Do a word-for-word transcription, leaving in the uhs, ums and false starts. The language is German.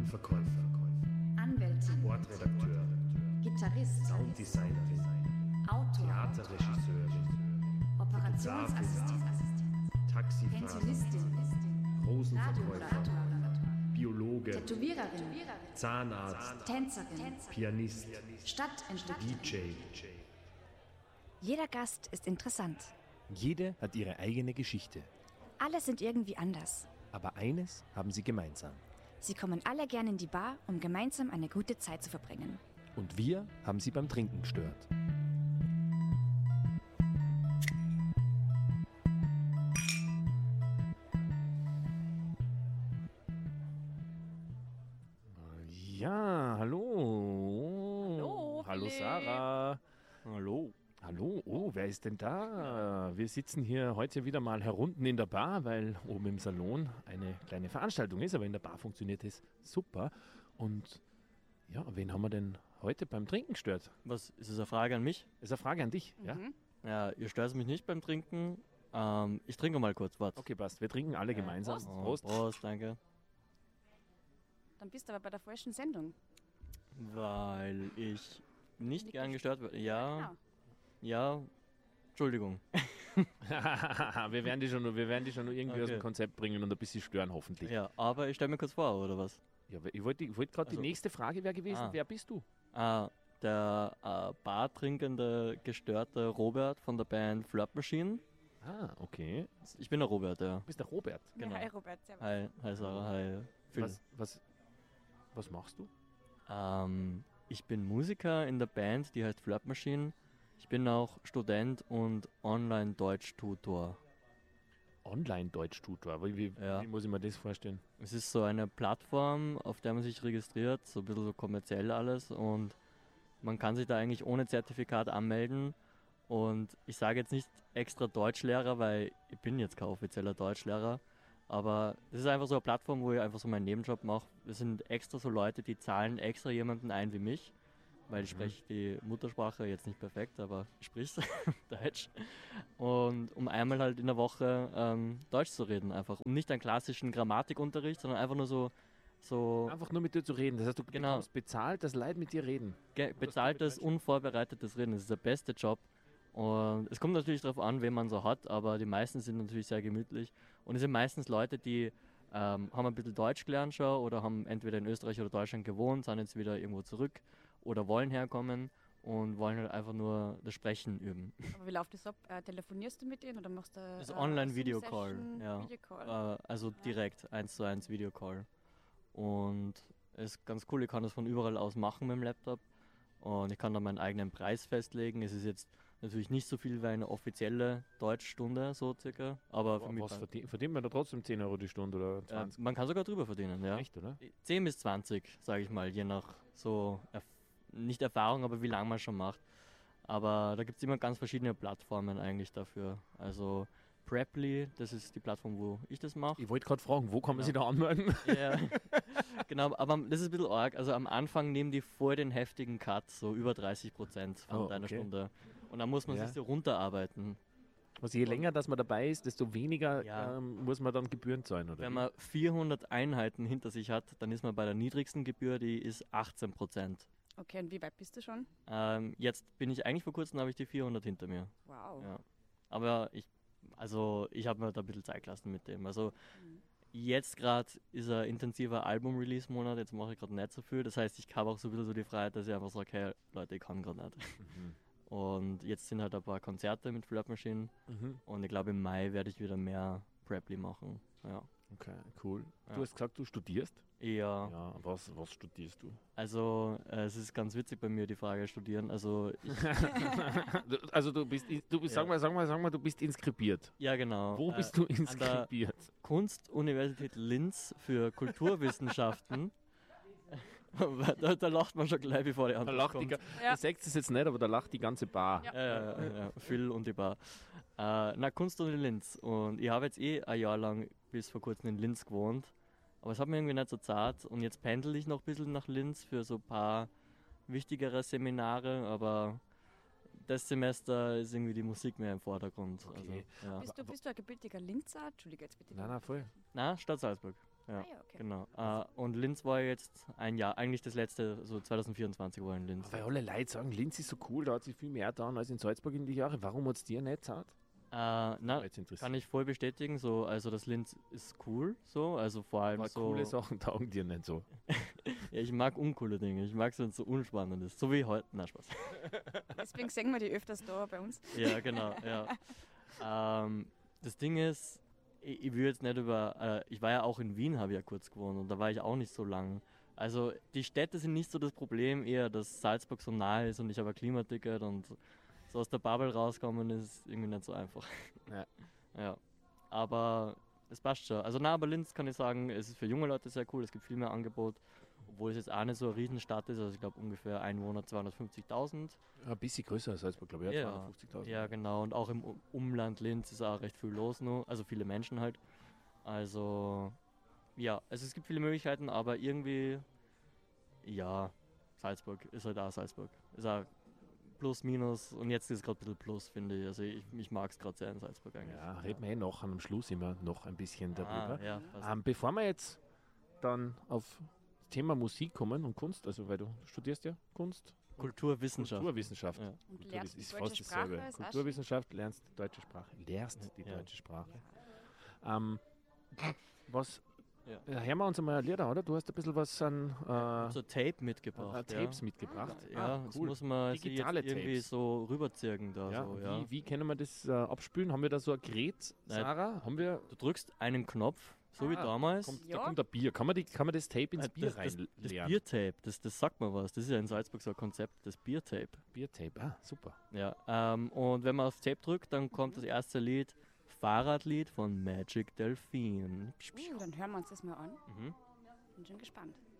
Verkäufer, Anwältin, Bordredakteur, Gitarrist, Sounddesignerin, Autor, Theaterregisseurin, Operationsassistent, Taxifahrer, Pensionistin, Rosenverkäufer, Radiomoderator, Biologe, Tätowiererin, Zahnarzt, Tänzerin, Pianist, Stadtentdecker. D J. Jeder Gast ist interessant. Jede hat ihre eigene Geschichte. Alle sind irgendwie anders. Aber eines haben sie gemeinsam. Sie kommen alle gern in die Bar, um gemeinsam eine gute Zeit zu verbringen. Und wir haben sie beim Trinken gestört. Ja, hallo. Hallo, Hallo Philipp. Sarah. Hallo. Hallo, oh, wer ist denn da? Wir sitzen hier heute wieder mal herunten in der Bar, weil oben im Salon eine kleine Veranstaltung ist, aber in der Bar funktioniert es super. Und ja, wen haben wir denn heute beim Trinken gestört? Was, ist es eine Frage an mich? Das ist eine Frage an dich, ja? Ja, ihr stört mich nicht beim Trinken. Ähm, ich trinke mal kurz, warte. Okay, passt. Wir trinken alle gemeinsam. Prost. Oh, Prost. Prost, danke. Dann bist du aber bei der falschen Sendung. Weil ich nicht Nicht gern gestört. gestört werde. Ja, Genau. ja, Entschuldigung. wir, werden die schon, nur- wir werden die schon nur irgendwie aus Okay. dem Konzept bringen und ein bisschen stören, hoffentlich. Ja, aber ich stelle mir kurz vor, oder was? Ja, aber ich wollte ich wollte gerade Also- die nächste Frage wäre gewesen, Ah. wer bist du? Ah, der äh, bartrinkende, gestörte Robert von der Band Flirt Machine. Ah, okay. Ich bin der Robert, ja. Du bist der Robert. Genau. Ja, hi Robert, servus. Hi, hi Sarah, hi Phil. Was, was, was machst du? Ähm, ich bin Musiker in der Band, die heißt Flirt Machine. Ich bin auch Student und Online-Deutsch-Tutor. Online-Deutsch-Tutor. Wie, wie, Ja. wie muss ich mir das vorstellen? Es ist so eine Plattform, auf der man sich registriert, so ein bisschen so kommerziell alles, und man kann sich da eigentlich ohne Zertifikat anmelden. Und ich sage jetzt nicht extra Deutschlehrer, weil ich bin jetzt kein offizieller Deutschlehrer, aber das ist einfach so eine Plattform, wo ich einfach so meinen Nebenjob mache. Wir sind extra so Leute, die zahlen extra jemanden ein wie mich, weil ich spreche die Muttersprache jetzt nicht perfekt, aber ich spreche Deutsch. Und um einmal halt in der Woche ähm, Deutsch zu reden einfach. Und nicht einen klassischen Grammatikunterricht, sondern einfach nur so, so Einfach nur mit dir zu reden. Das heißt, du Genau. bekommst bezahlt, dass Leute mit dir reden. ge- bezahltes, unvorbereitetes Reden. Das ist der beste Job. Und es kommt natürlich darauf an, wen man so hat, aber die meisten sind natürlich sehr gemütlich. Und es sind meistens Leute, die ähm, haben ein bisschen Deutsch gelernt schon oder haben entweder in Österreich oder Deutschland gewohnt, sind jetzt wieder irgendwo zurück oder wollen herkommen und wollen halt einfach nur das Sprechen üben. Aber wie läuft das ab? Äh, telefonierst du mit denen oder machst du Das äh, ist Online-Videocall. Zoom-Session, Ja. Videocall? Äh, also direkt, eins zu eins Videocall. Und es ist ganz cool, ich kann das von überall aus machen mit dem Laptop. Und ich kann dann meinen eigenen Preis festlegen. Es ist jetzt natürlich nicht so viel wie eine offizielle Deutschstunde, so circa. Aber für mich Was verdient, verdient man da trotzdem zehn Euro die Stunde oder äh, zwanzig? man kann sogar drüber verdienen, ja. Echt, oder? zehn bis zwanzig, sage ich mal, je nach so, erf nicht Erfahrung, aber wie lange man schon macht. Aber da gibt es immer ganz verschiedene Plattformen eigentlich dafür. Also Preply, das ist die Plattform, wo ich das mache. Ich wollte gerade fragen, wo kann man Ja. sich da anmelden? Ja, genau, aber das ist ein bisschen arg. Also am Anfang nehmen die vor den heftigen Cut so über dreißig Prozent von Oh, deiner okay. Stunde. Und dann muss man Ja. sich so runterarbeiten. Also je länger, dass man dabei ist, desto weniger Ja. ähm, muss man dann Gebühren zahlen, oder? Wenn wie? man vierhundert Einheiten hinter sich hat, dann ist man bei der niedrigsten Gebühr, die ist achtzehn Prozent. Okay, und wie weit bist du schon? Ähm, jetzt bin ich eigentlich vor kurzem, habe ich die vierhundert hinter mir. Wow. Ja. Aber ich, also ich habe mir da ein bisschen Zeit gelassen mit dem. Also jetzt gerade ist ein intensiver Album-Release-Monat, jetzt mache ich gerade nicht so viel. Das heißt, ich habe auch so ein bisschen so die Freiheit, dass ich einfach sage, hey Leute, ich kann gerade nicht. Und jetzt sind halt ein paar Konzerte mit Flirt Machine Mhm. und ich glaube im Mai werde ich wieder mehr Preply machen. Ja. Okay, cool. Ja. Du hast gesagt, du studierst? Eher, Ja, was, was studierst du? also äh, es ist ganz witzig bei mir die Frage studieren. Also ich, Du- Also du bist, in- du bist, sag Ja. mal, sag mal, sag mal, du bist inskribiert. ja genau. Wo äh, bist du an der inskribiert? Kunstuniversität Linz für Kulturwissenschaften. da, da lacht man schon gleich, bevor die Da Antwort lacht die, kommt. ga- Ja. Ihr seht es jetzt nicht, aber da lacht die ganze Bar. Ja. Ja, ja, ja, Phil und die Bar. Äh, na, Kunstuni Linz. Und ich habe jetzt eh ein Jahr lang bis vor kurzem in Linz gewohnt. Aber es hat mir irgendwie nicht so zart. Und jetzt pendel ich noch ein bisschen nach Linz für so ein paar wichtigere Seminare. Aber das Semester ist irgendwie die Musik mehr im Vordergrund. Okay. Also, ja. Bist du, bist du ein gebürtiger Linzer? Entschuldige, jetzt bitte. Nein, nein, voll. Na, Stadt Salzburg. Ja, Ah ja, okay. genau. Äh, und Linz war jetzt ein Jahr, eigentlich das letzte, so zwanzig vierundzwanzig war in Linz. Weil alle Leute sagen, Linz ist so cool, da hat sich viel mehr getan als in Salzburg in die Jahre. Warum hat es dir nicht gesagt? Äh, na, Jetzt interessiert. kann ich voll bestätigen. So, also das Linz ist cool, so, also vor allem Aber so. coole Sachen taugen dir nicht so. Ja, ich mag uncoole Dinge. Ich mag es, wenn es so unspannend ist. So wie heute. Na, Spaß. Deswegen sehen wir die öfters da bei uns. Ja, genau, ja. Ähm, das Ding ist, ich, ich will jetzt nicht über, äh, ich war ja auch in Wien, habe ich ja kurz gewohnt und da war ich auch nicht so lang. Also die Städte sind nicht so das Problem, eher, dass Salzburg so nahe ist und ich habe ein Klimaticket und so aus der Bubble rauskommen ist irgendwie nicht so einfach. Ja. Ja, aber es passt schon. Also na, aber Linz kann ich sagen, es ist für junge Leute sehr cool, es gibt viel mehr Angebot, obwohl es jetzt auch nicht so eine Riesenstadt ist, also ich glaube ungefähr Einwohner zweihundertfünfzigtausend. Ein bisschen größer als Salzburg, glaube ich. Ja, Ja, zweihundertfünfzigtausend. ja, genau. Und auch im U- Umland Linz ist auch recht viel los nur. Also viele Menschen halt. Also, ja, also es gibt viele Möglichkeiten, aber irgendwie, ja, Salzburg ist halt auch Salzburg. Ist auch plus, minus und jetzt ist es gerade ein bisschen plus, finde ich. Also ich, ich mag es gerade sehr in Salzburg eigentlich. Ja, reden wir eh noch am Schluss immer noch ein bisschen darüber. Ah, ja, passt. Ähm, bevor wir jetzt dann auf das Thema Musik kommen und Kunst, also weil du studierst ja Kunst, Kulturwissenschaft. Kulturwissenschaft. Ja. Und Kultur lernst ist die fast deutsche dasselbe. Sprache. ist auch Kulturwissenschaft, lernst die deutsche Sprache, lehrst die Ja. deutsche Sprache. schön. Ähm, was, Ja. ja. hören wir uns einmal ein Lied an, oder? Du hast ein bisschen was an äh, So Tape mitgebracht. äh, Tapes mitgebracht. Ja, Ah, das cool. muss man sich Digitale jetzt irgendwie Tapes. so rüberzirken da. Ja, so, ja. Wie, wie können wir das äh, abspülen? Haben wir da so ein Gerät, Nein. Sarah? Haben wir, Du drückst einen Knopf, so wie Ah, damals. kommt, Ja. Da kommt ein Bier. Kann man, die, kann man das Tape ins Äh, Bier das, das, das reinleeren? Biertape, das, das sagt mir was. Das ist ja in Salzburg so ein Konzept, das Biertape. Biertape, ah, super. Ja, ähm, und wenn man auf Tape drückt, dann kommt das erste Lied, Fahrradlied von Magic Delphine. Uh, dann hören wir uns das mal an. Mhm. Bin schon gespannt.